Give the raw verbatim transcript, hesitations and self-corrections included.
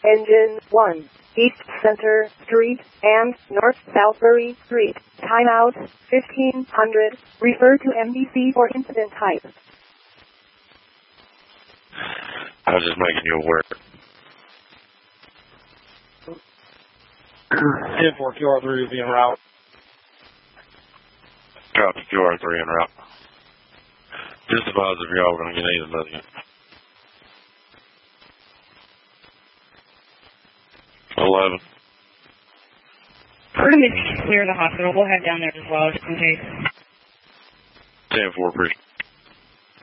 Engine one, East Center Street and North Southbury Street. Timeout, fifteen hundred. Refer to M D C for incident type. I was just making you aware. ten four Q R three will be en route. Copy, Q R three en route. Just advise if y'all are going to get anything. eleven. We're going to clear the hospital. We'll head down there as well, just in case. ten four, appreciate it.